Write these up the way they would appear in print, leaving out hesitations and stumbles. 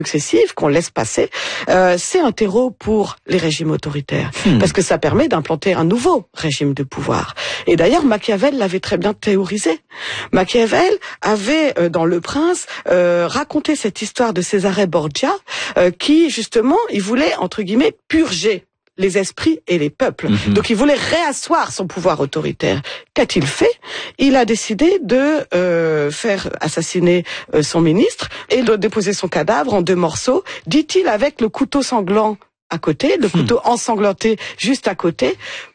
successives qu'on laisse passer, c'est un terreau pour les régimes autoritaires, parce que ça permet d'implanter un nouveau régime de pouvoir. Et d'ailleurs, Machiavel l'avait très bien théorisé. Machiavel avait, dans Le Prince, raconté cette histoire de Cesare Borgia, qui, justement, il voulait, entre guillemets, purger les esprits et les peuples. Donc il voulait réasseoir son pouvoir autoritaire. Qu'a-t-il fait? Il a décidé de faire assassiner son ministre et de déposer son cadavre en 2 morceaux, dit-il, avec le couteau sanglant à côté, le couteau ensanglanté juste à côté,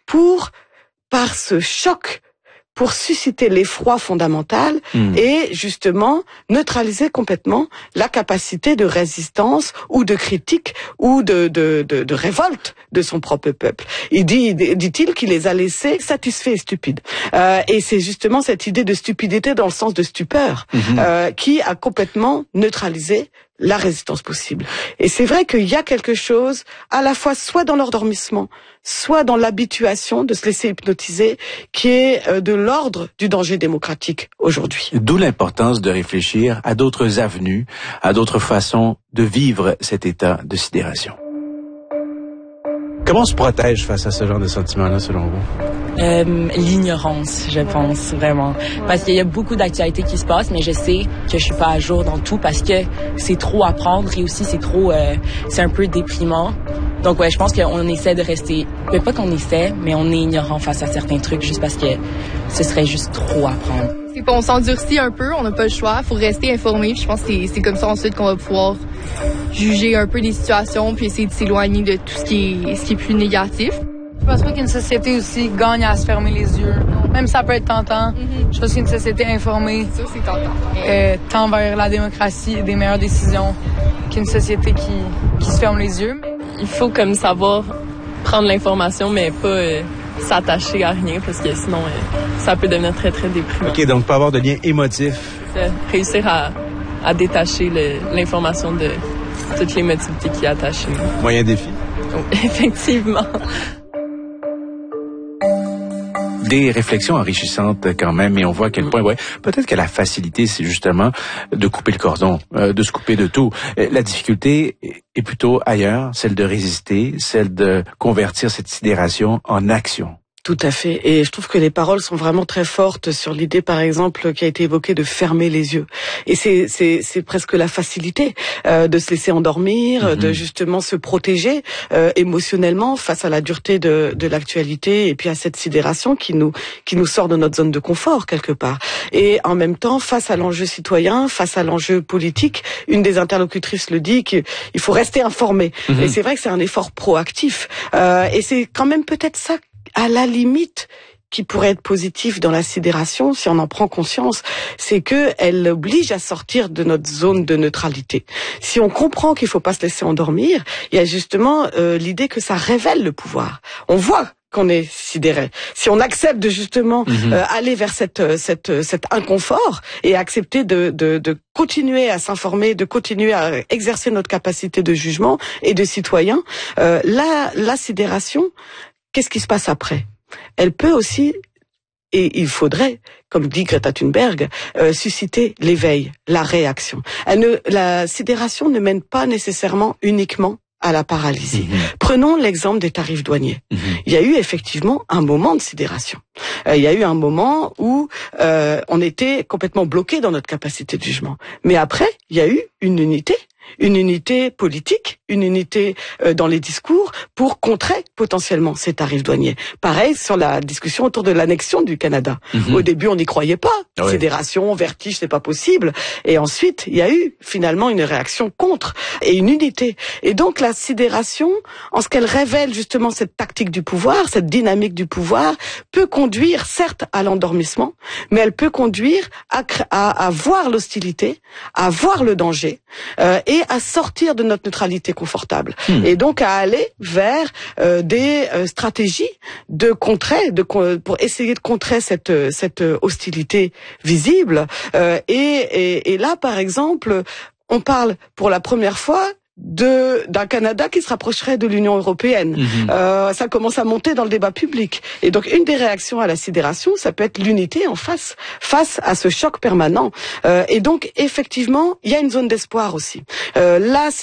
par ce choc, pour susciter l'effroi fondamental et justement neutraliser complètement la capacité de résistance ou de critique ou de révolte de son propre peuple. Dit-il qu'il les a laissés satisfaits et stupides. Et c'est justement cette idée de stupidité dans le sens de stupeur qui a complètement neutralisé la résistance possible. Et c'est vrai qu'il y a quelque chose, à la fois soit dans l'endormissement, soit dans l'habituation de se laisser hypnotiser, qui est de l'ordre du danger démocratique aujourd'hui. D'où l'importance de réfléchir à d'autres avenues, à d'autres façons de vivre cet état de sidération. Comment on se protège face à ce genre de sentiments-là, selon vous? L'ignorance, je pense, vraiment. Parce qu'il y a beaucoup d'actualités qui se passent, mais je sais que je suis pas à jour dans tout parce que c'est trop à prendre et aussi c'est un peu déprimant. Donc ouais, je pense qu'on essaie de rester, pas qu'on essaie, mais on est ignorant face à certains trucs juste parce que ce serait juste trop à prendre. On s'endurcit un peu, on n'a pas le choix, faut rester informé. Puis je pense que c'est comme ça ensuite qu'on va pouvoir juger un peu les situations puis essayer de s'éloigner de tout ce qui est plus négatif. Je pense pas qu'une société aussi gagne à se fermer les yeux. Même ça peut être tentant. Je pense qu'une société informée tend vers la démocratie et des meilleures décisions qu'une société qui se ferme les yeux. Il faut comme savoir prendre l'information, mais pas s'attacher à rien, parce que sinon, ça peut devenir très, très déprimant. OK, donc pas avoir de lien émotif. Réussir à détacher l'information de toute l'émotivité qui est attachée. Moyen défi. Effectivement. Des réflexions enrichissantes quand même, et on voit à quel point, peut-être que la facilité, c'est justement de couper le cordon, de se couper de tout. La difficulté est plutôt ailleurs, celle de résister, celle de convertir cette sidération en action. Tout à fait. Et je trouve que les paroles sont vraiment très fortes sur l'idée, par exemple, qui a été évoquée de fermer les yeux. Et c'est presque la facilité de se laisser endormir, de justement se protéger émotionnellement face à la dureté de l'actualité et puis à cette sidération qui nous sort de notre zone de confort quelque part. Et en même temps, face à l'enjeu citoyen, face à l'enjeu politique, une des interlocutrices le dit qu'il faut rester informé. Et c'est vrai que c'est un effort proactif. Et c'est quand même peut-être ça, à la limite, qui pourrait être positif dans la sidération, si on en prend conscience, c'est que elle oblige à sortir de notre zone de neutralité. Si on comprend qu'il faut pas se laisser endormir, il y a justement l'idée que ça révèle le pouvoir. On voit qu'on est sidéré. Si on accepte de justement aller vers cet inconfort et accepter de continuer à s'informer, de continuer à exercer notre capacité de jugement et de citoyen, la sidération, qu'est-ce qui se passe après? Elle peut aussi, et il faudrait, comme dit Greta Thunberg, susciter l'éveil, la réaction. La sidération ne mène pas nécessairement uniquement à la paralysie. Prenons l'exemple des tarifs douaniers. Il y a eu effectivement un moment de sidération. Il y a eu un moment où on était complètement bloqué dans notre capacité de jugement. Mais après, il y a eu une unité politique, une unité dans les discours pour contrer potentiellement ces tarifs douaniers. Pareil sur la discussion autour de l'annexion du Canada. Au début, on n'y croyait pas. Sidération, vertige, c'est pas possible. Et ensuite, il y a eu finalement une réaction contre et une unité. Et donc la sidération, en ce qu'elle révèle justement cette tactique du pouvoir, cette dynamique du pouvoir, peut conduire certes à l'endormissement, mais elle peut conduire à voir l'hostilité, à voir le danger et à sortir de notre neutralité confortable. Et donc à aller vers des stratégies de contrer, pour essayer de contrer cette hostilité visible. Et là, par exemple, on parle pour la première fois d'un Canada qui se rapprocherait de l'Union européenne. Ça commence à monter dans le débat public. Et donc, une des réactions à la sidération, ça peut être l'unité en face à ce choc permanent. Et donc, effectivement, il y a une zone d'espoir aussi. Là,